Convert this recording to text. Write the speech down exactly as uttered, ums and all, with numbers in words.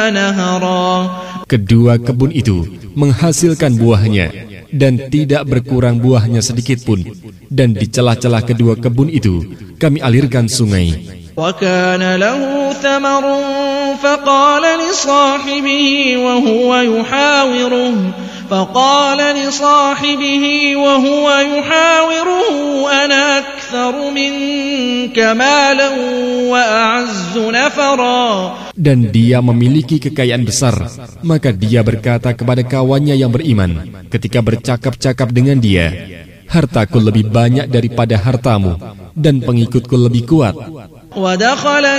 Kedua kebun itu menghasilkan buahnya, dan tidak berkurang buahnya sedikit pun. Dan di celah-celah kedua kebun itu kami alirkan sungai. وَكَانَ لَهُ ثَمَرٌ فَقَالَ لِصَاحِبِهِ وَهُوَ يُحَاوِرُهُ فَقَالَ لِصَاحِبِهِ وَهُوَ يُحَاوِرُهُ أَنَا أَكْثَرُ مِنكَ مَالًا وَأَعَزُّ نَفَرًا. Dan dia memiliki kekayaan besar, maka dia berkata kepada kawannya yang beriman ketika bercakap-cakap dengan dia, hartaku lebih banyak daripada hartamu, dan pengikutku lebih kuat. وَدَخَلَ